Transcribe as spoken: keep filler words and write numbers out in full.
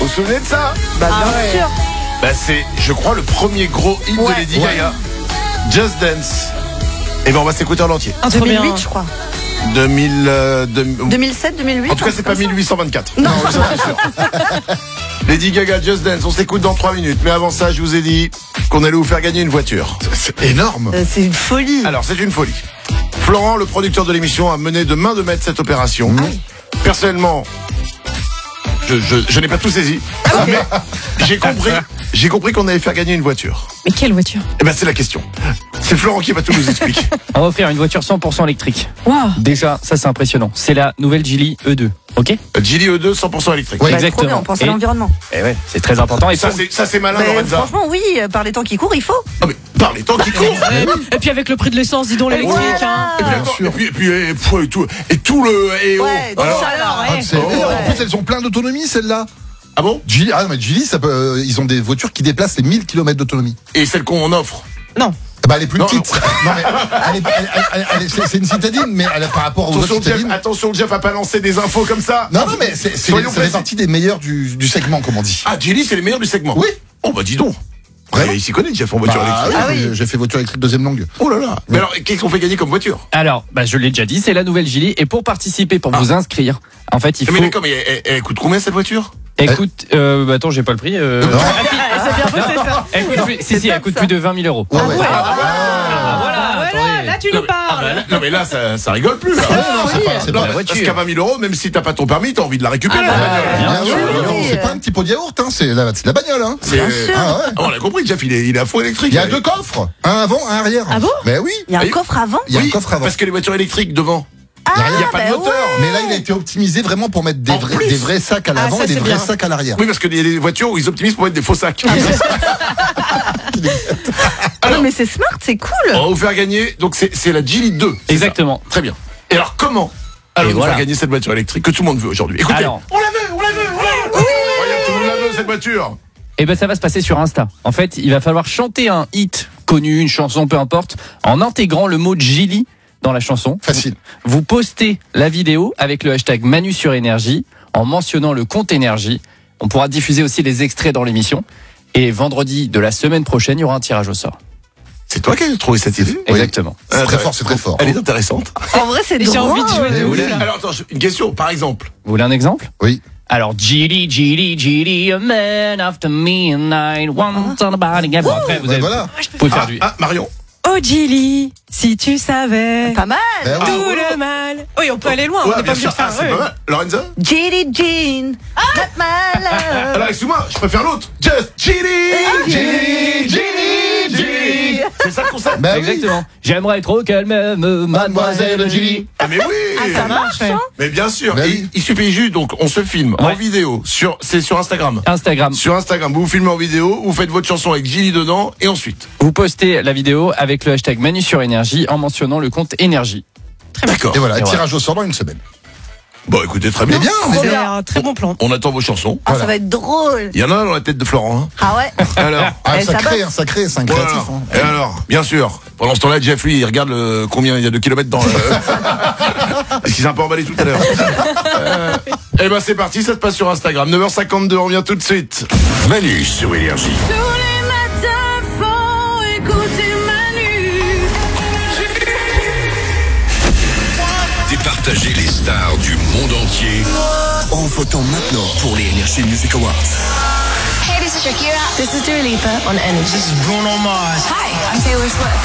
Vous vous souvenez de ça? Bah Ah bien ouais. sûr. Bah c'est, je crois, le premier gros hit Ouais. de Lady Ouais. Gaga. Just Dance. Et ben on va s'écouter en entier. Ah, trop deux mille huit, bien. je crois. deux mille, euh, deux- deux mille sept, deux mille huit. En tout cas, c'est pas mille huit cent vingt-quatre. Non, ça c'est sûr. Lady Gaga, Just Dance, on s'écoute dans trois minutes. Mais avant ça, je vous ai dit qu'on allait vous faire gagner une voiture. C'est énorme. Euh, c'est une folie. Alors, c'est une folie. Florent, le producteur de l'émission, a mené de main de maître cette opération. Personnellement, je, je, je n'ai pas tout saisi. Mais j'ai compris, j'ai compris qu'on allait faire gagner une voiture. Mais quelle voiture? Eh ben, c'est la question. C'est Florent qui va tout nous expliquer. On va offrir une voiture cent pour cent électrique. Waouh. Déjà, ça c'est impressionnant. C'est la nouvelle Geely E deux. Ok. Geely E deux cent pour cent électrique. Oui, Bah, trop exactement. bien, on pense à Et- l'environnement. Eh ouais, c'est très important. Et Ça, pour- c'est, ça, c'est malin, Mais Lorenza. franchement, oui, euh, par les temps qui courent, il faut. Ah, mais par les temps qui courent. Et puis avec le prix de l'essence, dis donc l'électrique. Hein. Et puis, attends, et puis, et puis, et, pff, et tout, et tout le, et oh. Ouais, Alors- tout ça, alors, Ah, ouais. c'est- Oh. En plus, elles ont plein d'autonomie, celles-là. Ah bon? Geely, ah non, mais Geely, ça peut, euh, ils ont des voitures qui déplacent les mille kilomètres d'autonomie. Et celle qu'on offre. Non. Bah, elle est plus Non, petite. Non, mais elle est- elle- elle- elle est- c'est c'est une citadine, mais elle est par rapport aux Attention, autres Jeff, citadines. attention, Jeff, à pas lancer des infos comme ça. Non, non, mais c'est c'est- Soyons ça fait précis. partie des meilleurs du, du segment, comme on dit. Ah, Geely, c'est les meilleurs du segment. Oui. Oh, bah dis donc. Vraiment Ouais, il s'y connaît, Jeff, en voiture Bah, électrique. Ah oui. j'ai- J'ai fait voiture électrique deuxième langue. Oh là là. Mais alors, qu'est-ce qu'on fait gagner comme voiture? Alors, bah, je l'ai déjà dit, c'est la nouvelle Geely. Et pour participer, pour Ah. vous inscrire, en fait, il Mais faut. d'accord, mais elle, elle- elle coûte combien cette voiture? Écoute, euh, bah, attends, j'ai pas le prix. euh, Non. ah, si, Ah, c'est bien bossé, ça. elle coûte plus, si, si, elle top, coûte ça. plus de vingt mille euros. Ouais, ouais. Ah, voilà, Voilà, attendez. là tu Non, nous mais- parles. ah, bah, là- non, mais là, ça, ça rigole plus. Là. Non, non, c'est pas, c'est Non, pas la parce voiture. qu'à vingt mille euros, même si t'as pas ton permis, t'as envie de la récupérer. Ah, la bah, bagnole. bien Bien sûr. sûr, oui. c'est pas un petit pot de yaourt, hein, c'est la, c'est la bagnole. Hein. C'est- Bien sûr. Ah ouais. Ah, on l'a compris, Jeff, il est, il est à fond électrique. Il y a deux coffres, un avant, un arrière. Ah bon Mais oui, Il y a un Oui. coffre avant. il y a Oui, un coffre avant. Parce que les voitures électriques devant, Ah, il n'y a pas bah de moteur. ouais. Mais là, il a été optimisé vraiment pour mettre des, En vrais, plus. des vrais sacs à l'avant ça, et des c'est vrais bien. sacs à l'arrière. Oui, parce qu'il y a des voitures où ils optimisent pour mettre des faux sacs. Ah, mais c'est smart, c'est cool. On va vous faire gagner, donc c'est c'est la Geely deux. c'est Exactement. ça. Très bien. Et alors, comment allons-nous Et voilà. faire gagner cette voiture électrique que tout le monde veut aujourd'hui? Écoutez, Alors. on la veut, on la veut, on la veut. Regarde, tout le monde la veut, cette voiture. Et ben ça va se passer sur Insta. En fait, il va falloir chanter un hit connu, une chanson, peu importe, en intégrant le mot Geely dans la chanson. Facile. Vous postez la vidéo avec le hashtag Manu sur Énergie en mentionnant le compte Énergie. On pourra diffuser aussi les extraits dans l'émission. Et vendredi de la semaine prochaine, il y aura un tirage au sort. C'est toi qui as trouvé cette idée? Exactement. C'est Ah, très t'as- fort, c'est très fort. Elle est intéressante. En vrai, c'est Et drôle. j'ai envie de jouer de Mais ouf, oui. là. Alors, attends, une question, par exemple. Vous voulez un exemple? Oui. Alors, Geely, Geely, Geely, a man after midnight, once on a body game. Bon, après, vous, Bah avez- voilà. vous pouvez faire Ah, du... ah, Marion. Oh Geely, si tu savais Pas mal. Ben oui. tout le mal. Oui, on peut aller loin. Ouais, on n'est bien pas obligé sûr. de faire. Ah, c'est ouais. pas mal. Lorenza? Jelly Jean. Not my love. Alors, excuse-moi, je préfère l'autre. Just Geely, Geely, Geely, Geely. C'est ça le concept? Ben oui. Exactement. J'aimerais trop qu'elle m'aime, mademoiselle Geely. Ah, mais oui. Ah, ça marche, hein. Mais bien sûr. Ben Et oui. il suffit juste, donc, on se filme en Ouais. vidéo. Sur, c'est sur Instagram. Instagram. Sur Instagram, vous vous filmez en vidéo, vous faites votre chanson avec Geely dedans, et ensuite. Vous postez la vidéo avec le hashtag Manu sur Énergie en mentionnant le compte Énergie. D'accord. Et voilà, Et tirage au sort dans une semaine. Bon, écoutez, très bien. Mais bien, mais C'est bien. un très bon plan. On attend vos chansons. Ah, Voilà. ça va être drôle. Il y en a un dans la tête de Florent. Hein. Ah ouais. Alors, Ah, Eh, ça ça crée, bosse. hein, ça crée, c'est un voilà. créatif. Hein. Et alors, bien sûr. Pendant ce temps-là, Jeff, lui, il regarde le, combien il y a de kilomètres dans le... Parce qu'il s'est un peu emballé tout à l'heure. Euh, eh ben, c'est parti, ça se passe sur Instagram. neuf heures cinquante-deux, on revient tout de suite. Manu sur Énergie. Tous les matins, faut écouter Manu. Départager les stars du monde entier en votant maintenant pour les Energy Music Awards. Hey, this is Shakira. This is Dua Lipa on Energy. This is Bruno Mars. Hi, I'm Taylor Swift.